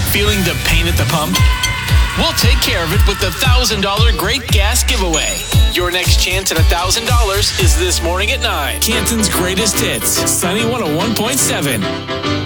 Feeling the pain at the pump? We'll take care of it with the $1,000 Great Gas Giveaway. Your next chance at $1,000 is this morning at 9. Canton's greatest hits, Sunny 101.7.